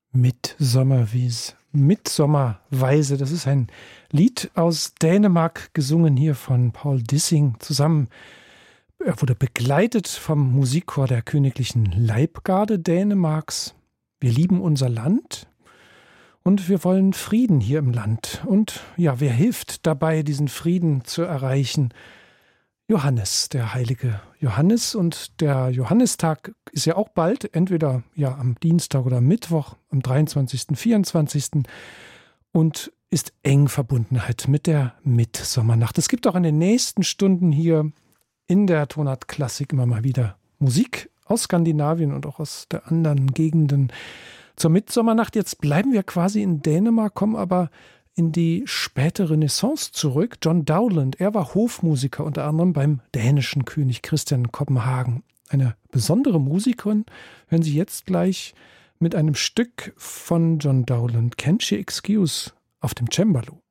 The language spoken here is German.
Mitsommerweise. Das ist ein Lied aus Dänemark, gesungen hier von Paul Dissing. Zusammen, er wurde begleitet vom Musikchor der Königlichen Leibgarde Dänemarks. Wir lieben unser Land und wir wollen Frieden hier im Land. Und ja, wer hilft dabei, diesen Frieden zu erreichen? Johannes, der heilige Johannes. Und der Johannistag ist ja auch bald, entweder ja am Dienstag oder Mittwoch, am 23., 24. und ist eng verbunden halt mit der Mitsommernacht. Es gibt auch in den nächsten Stunden hier in der Tonart Klassik immer mal wieder Musik aus Skandinavien und auch aus der anderen Gegenden zur Mitsommernacht. Jetzt bleiben wir quasi in Dänemark, kommen aber in die späte Renaissance zurück. John Dowland, er war Hofmusiker unter anderem beim dänischen König Christian Kopenhagen. Eine besondere Musikerin, hören Sie jetzt gleich mit einem Stück von John Dowland, Can't She Excuse, auf dem Cembalo.